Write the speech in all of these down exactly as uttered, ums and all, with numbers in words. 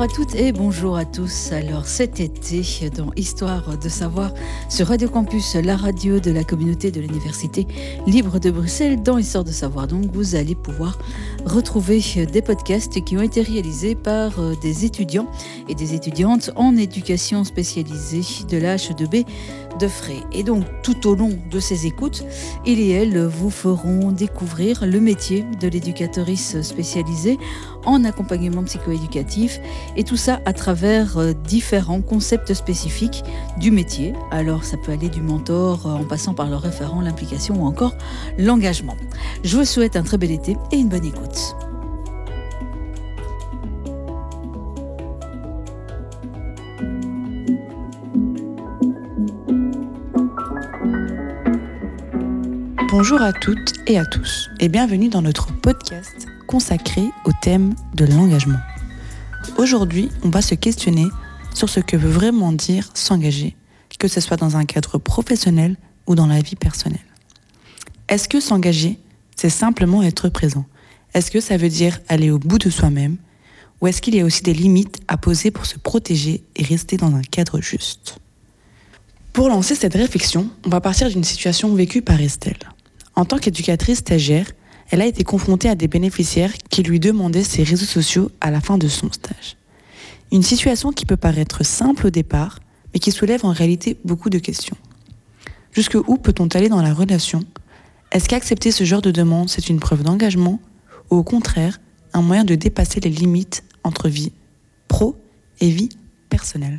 Bonjour à toutes et bonjour à tous. Alors cet été, dans Histoire de savoir, sur Radio Campus, la radio de la communauté de l'Université libre de Bruxelles, dans Histoire de savoir, donc vous allez pouvoir retrouver des podcasts qui ont été réalisés par des étudiants et des étudiantes en éducation spécialisée de la H E deux B de Fray. Et donc tout au long de ces écoutes, il et elle vous feront découvrir le métier de l'éducatrice spécialisée en accompagnement psychoéducatif, et tout ça à travers euh, différents concepts spécifiques du métier. Alors ça peut aller du mentor euh, en passant par le référent, l'implication ou encore l'engagement. Je vous souhaite un très bel été et une bonne écoute. Bonjour à toutes et à tous et bienvenue dans notre podcast consacré au thème de l'engagement. Aujourd'hui, on va se questionner sur ce que veut vraiment dire s'engager, que ce soit dans un cadre professionnel ou dans la vie personnelle. Est-ce que s'engager, c'est simplement être présent ? Est-ce que ça veut dire aller au bout de soi-même ? Ou est-ce qu'il y a aussi des limites à poser pour se protéger et rester dans un cadre juste ? Pour lancer cette réflexion, on va partir d'une situation vécue par Estelle. En tant qu'éducatrice stagiaire, elle a été confrontée à des bénéficiaires qui lui demandaient ses réseaux sociaux à la fin de son stage. Une situation qui peut paraître simple au départ, mais qui soulève en réalité beaucoup de questions. Jusqu'où peut-on aller dans la relation ? Est-ce qu'accepter ce genre de demande, c'est une preuve d'engagement ? Ou au contraire, un moyen de dépasser les limites entre vie pro et vie personnelle ?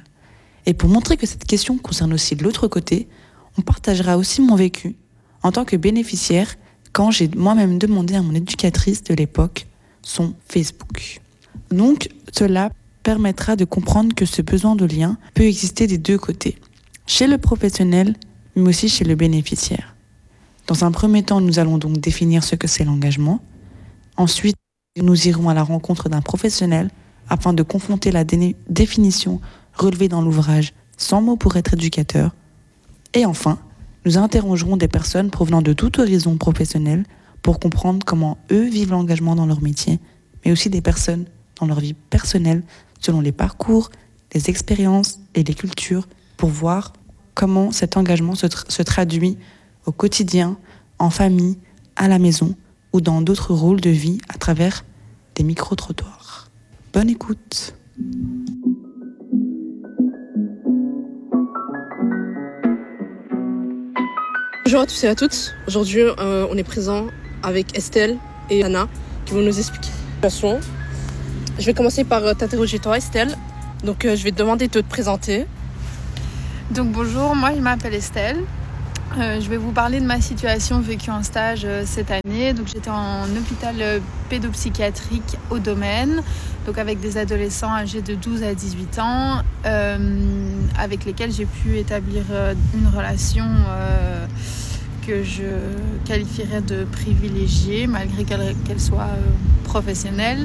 Et pour montrer que cette question concerne aussi de l'autre côté, on partagera aussi mon vécu en tant que bénéficiaire quand j'ai moi-même demandé à mon éducatrice de l'époque son Facebook. Donc, cela permettra de comprendre que ce besoin de lien peut exister des deux côtés, chez le professionnel, mais aussi chez le bénéficiaire. Dans un premier temps, nous allons donc définir ce que c'est l'engagement. Ensuite, nous irons à la rencontre d'un professionnel afin de confronter la dé- définition relevée dans l'ouvrage « cent mots pour être éducateur ». Et enfin, nous interrogerons des personnes provenant de tout horizon professionnel pour comprendre comment eux vivent l'engagement dans leur métier, mais aussi des personnes dans leur vie personnelle, selon les parcours, les expériences et les cultures, pour voir comment cet engagement se, tra- se traduit au quotidien, en famille, à la maison ou dans d'autres rôles de vie à travers des micro-trottoirs. Bonne écoute! Bonjour à tous et à toutes. Aujourd'hui, euh, on est présent avec Estelle et Anna qui vont nous expliquer la situation. Je vais commencer par euh, t'interroger toi, Estelle. Donc, euh, je vais te demander de te présenter. Donc bonjour, moi je m'appelle Estelle. Euh, je vais vous parler de ma situation vécue en stage euh, cette année. Donc j'étais en hôpital euh, pédopsychiatrique au Domaine, donc avec des adolescents âgés de douze à dix-huit ans, euh, avec lesquels j'ai pu établir euh, une relation euh, que je qualifierais de privilégiée, malgré qu'elle, qu'elle soit euh, professionnelle.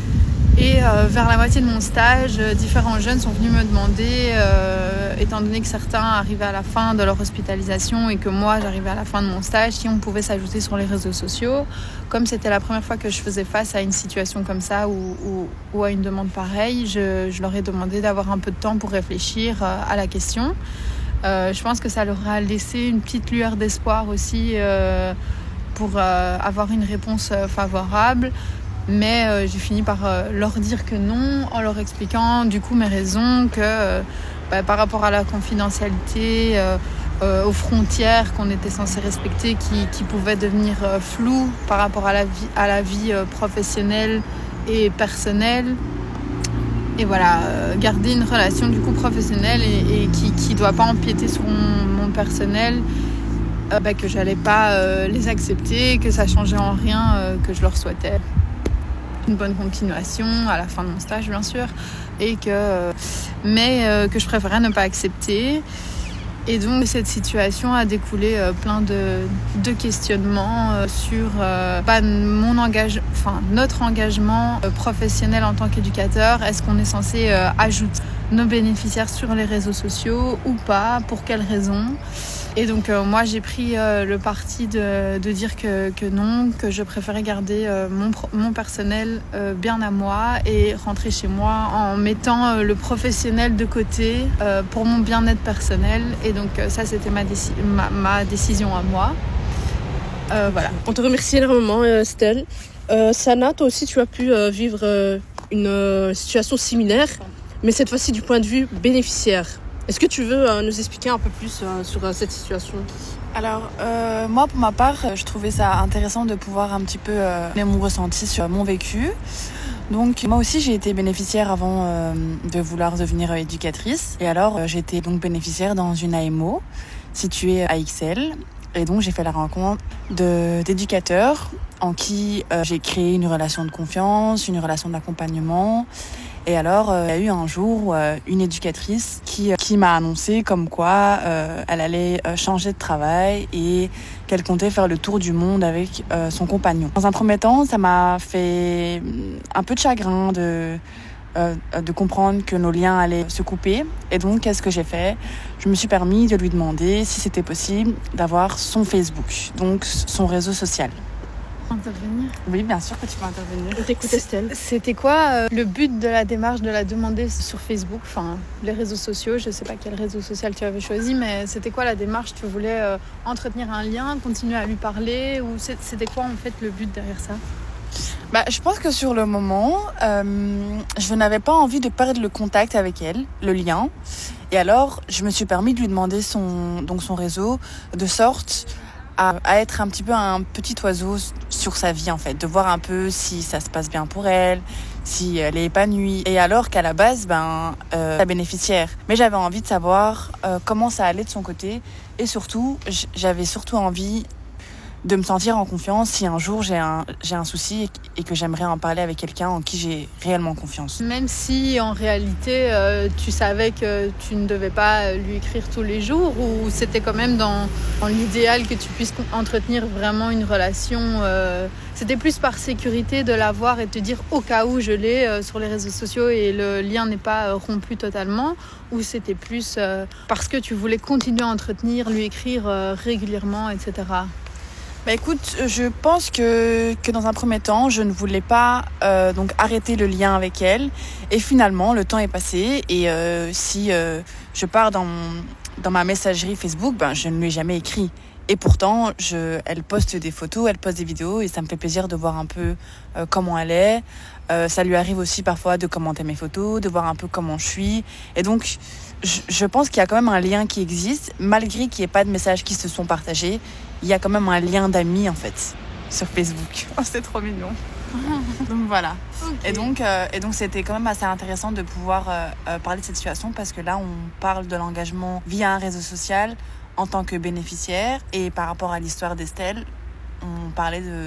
Et euh, vers la moitié de mon stage, euh, différents jeunes sont venus me demander, euh, étant donné que certains arrivaient à la fin de leur hospitalisation et que moi j'arrivais à la fin de mon stage, si on pouvait s'ajouter sur les réseaux sociaux. Comme c'était la première fois que je faisais face à une situation comme ça ou, ou, ou à une demande pareille, je, je leur ai demandé d'avoir un peu de temps pour réfléchir euh, à la question. Euh, je pense que ça leur a laissé une petite lueur d'espoir aussi euh, pour euh, avoir une réponse euh, favorable. Mais euh, j'ai fini par euh, leur dire que non, en leur expliquant du coup mes raisons, que euh, bah, par rapport à la confidentialité, euh, euh, aux frontières qu'on était censé respecter, qui, qui pouvaient devenir euh, floues par rapport à la vie, à la vie euh, professionnelle et personnelle. Et voilà, euh, garder une relation du coup professionnelle et, et qui ne doit pas empiéter sur mon, mon personnel, euh, bah, que j'allais pas euh, les accepter, que ça changeait en rien, euh, que je leur souhaitais une bonne continuation à la fin de mon stage bien sûr, et que, mais euh, que je préférais ne pas accepter. Et donc cette situation a découlé euh, plein de, de questionnements euh, sur euh, bah, mon engage, enfin, notre engagement euh, professionnel en tant qu'éducateur. Est-ce qu'on est censé euh, ajouter nos bénéficiaires sur les réseaux sociaux ou pas, pour quelles raisons. Et donc euh, moi j'ai pris euh, le parti de, de dire que, que non, que je préférais garder euh, mon, mon personnel euh, bien à moi et rentrer chez moi en mettant euh, le professionnel de côté euh, pour mon bien-être personnel. Et donc euh, ça c'était ma, déci- ma, ma décision à moi. Euh, voilà. On te remercie énormément, Estelle. Euh, Sana, toi aussi tu as pu euh, vivre euh, une euh, situation similaire, mais cette fois-ci du point de vue bénéficiaire. Est-ce que tu veux euh, nous expliquer un peu plus euh, sur euh, cette situation ? Alors, euh, moi, pour ma part, je trouvais ça intéressant de pouvoir un petit peu euh, donner mon ressenti sur mon vécu. Donc, moi aussi, j'ai été bénéficiaire avant euh, de vouloir devenir éducatrice. Et alors, euh, j'ai été donc bénéficiaire dans une A M O située à Ixelles. Et donc, j'ai fait la rencontre de, d'éducateurs en qui euh, j'ai créé une relation de confiance, une relation d'accompagnement. Et alors, euh, il y a eu un jour euh, une éducatrice qui, euh, qui m'a annoncé comme quoi euh, elle allait euh, changer de travail et qu'elle comptait faire le tour du monde avec euh, son compagnon. Dans un premier temps, ça m'a fait un peu de chagrin de, euh, de comprendre que nos liens allaient se couper. Et donc, qu'est-ce que j'ai fait ? Je me suis permis de lui demander si c'était possible d'avoir son Facebook, donc son réseau social. Intervenir. Oui, bien sûr que tu peux intervenir. On t'écoute, Estelle. C'était quoi euh, le but de la démarche de la demander sur Facebook, enfin les réseaux sociaux, je sais pas quel réseau social tu avais choisi, mais c'était quoi la démarche ? Tu voulais euh, entretenir un lien, continuer à lui parler, ou c'était quoi en fait le but derrière ça ? Bah, je pense que sur le moment, euh, je n'avais pas envie de perdre le contact avec elle, le lien. Et alors, je me suis permis de lui demander son, donc son réseau, de sorte à, à être un petit peu un petit oiseau sur sa vie, en fait. De voir un peu si ça se passe bien pour elle, si elle est épanouie. Et alors qu'à la base, ben, euh, la bénéficiaire. Mais j'avais envie de savoir euh, comment ça allait de son côté. Et surtout, j'avais surtout envie de me sentir en confiance si un jour j'ai un, j'ai un souci et, et que j'aimerais en parler avec quelqu'un en qui j'ai réellement confiance. Même si en réalité euh, tu savais que tu ne devais pas lui écrire tous les jours, ou c'était quand même dans, dans l'idéal que tu puisses entretenir vraiment une relation, euh, c'était plus par sécurité de l'avoir et de te dire au cas où je l'ai euh, sur les réseaux sociaux et le lien n'est pas euh, rompu totalement, ou c'était plus euh, parce que tu voulais continuer à entretenir, lui écrire euh, régulièrement, et cetera. Bah écoute, je pense que, que dans un premier temps, je ne voulais pas euh, donc arrêter le lien avec elle. Et finalement, le temps est passé. Et euh, si euh, je pars dans, mon, dans ma messagerie Facebook, ben, je ne lui ai jamais écrit. Et pourtant, je, elle poste des photos, elle poste des vidéos. Et ça me fait plaisir de voir un peu euh, comment elle est. Euh, ça lui arrive aussi parfois de commenter mes photos, de voir un peu comment je suis. Et donc, je, je pense qu'il y a quand même un lien qui existe. Malgré qu'il n'y ait pas de messages qui se sont partagés, il y a quand même un lien d'amis en fait sur Facebook. Oh, c'est trop mignon. Donc voilà. Okay. Et donc euh, et donc c'était quand même assez intéressant de pouvoir euh, euh, parler de cette situation, parce que là on parle de l'engagement via un réseau social en tant que bénéficiaire, et par rapport à l'histoire d'Estelle, on parlait de